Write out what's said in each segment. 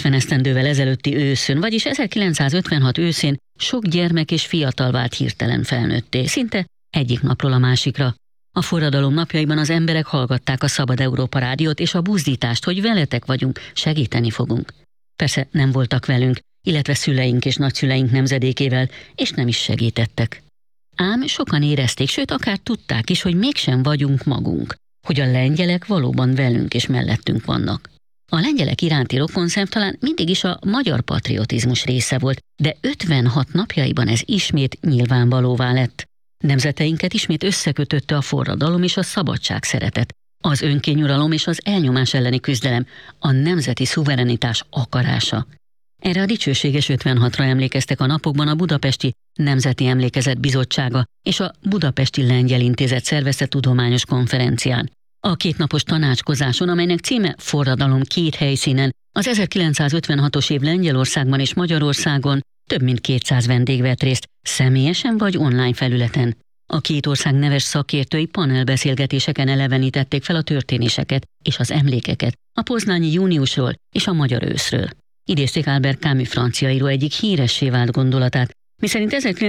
50 esztendővel ezelőtti őszön, vagyis 1956 őszén sok gyermek és fiatal vált hirtelen felnőtté, szinte egyik napról a másikra. A forradalom napjaiban az emberek hallgatták a Szabad Európa rádiót és a buzdítást, hogy veletek vagyunk, segíteni fogunk. Persze nem voltak velünk, illetve szüleink és nagyszüleink nemzedékével, és nem is segítettek. Ám sokan érezték, sőt akár tudták is, hogy mégsem vagyunk magunk, hogy a lengyelek valóban velünk és mellettünk vannak. A lengyelek iránti rokonszem talán mindig is a magyar patriotizmus része volt, de 56 napjaiban ez ismét nyilvánvalóvá lett. Nemzeteinket ismét összekötötte a forradalom és a szabadság szeretet, az önkényuralom és az elnyomás elleni küzdelem, a nemzeti szuverenitás akarása. Erre a dicsőséges 56-ra emlékeztek a napokban a Budapesti Nemzeti Emlékezet Bizottsága és a Budapesti Lengyel Intézet szervezte tudományos konferencián. A kétnapos tanácskozáson, amelynek címe Forradalom két helyszínen, az 1956-os év Lengyelországban és Magyarországon több mint 200 vendég vett részt, személyesen vagy online felületen. A két ország neves szakértői panelbeszélgetéseken elevenítették fel a történéseket és az emlékeket a poznányi júniusról és a magyar őszről. Idézték Albert Camus francia író egyik híressé vált gondolatát, miszerint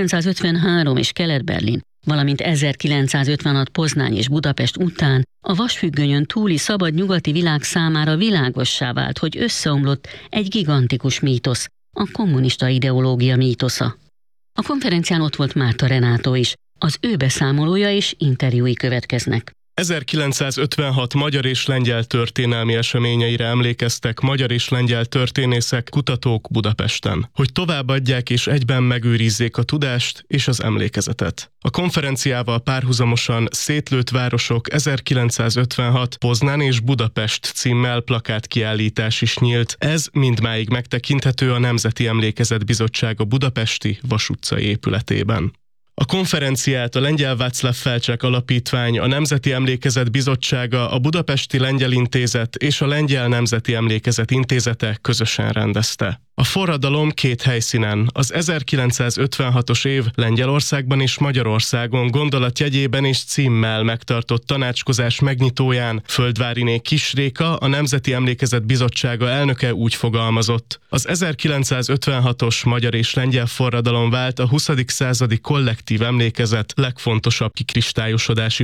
1953 és Kelet-Berlin, valamint 1956 Poznány és Budapest után a vasfüggönyön túli szabad nyugati világ számára világossá vált, hogy összeomlott egy gigantikus mítosz, a kommunista ideológia mítosza. A konferencián ott volt Márta Renátó is, az ő beszámolója és interjúi következnek. 1956 magyar és lengyel történelmi eseményeire emlékeztek magyar és lengyel történészek, kutatók Budapesten, hogy továbbadják és egyben megőrizzék a tudást és az emlékezetet. A konferenciával párhuzamosan Szétlőtt városok 1956 Poznán és Budapest címmel plakátkiállítás is nyílt. Ez mindmáig megtekinthető a Nemzeti Emlékezet Bizottsága budapesti Vas utcai épületében. A konferenciát a Lengyel Václav Felcsák Alapítvány, a Nemzeti Emlékezet Bizottsága, a Budapesti Lengyel Intézet és a Lengyel Nemzeti Emlékezet Intézete közösen rendezte. A forradalom két helyszínen, az 1956-os év Lengyelországban és Magyarországon gondolatjegyében és címmel megtartott tanácskozás megnyitóján Földváriné Kis Réka, a Nemzeti Emlékezet Bizottsága elnöke úgy fogalmazott: az 1956-os magyar és lengyel forradalom vált a 20. századi kollektív emlékezet legfontosabb kikristályosodási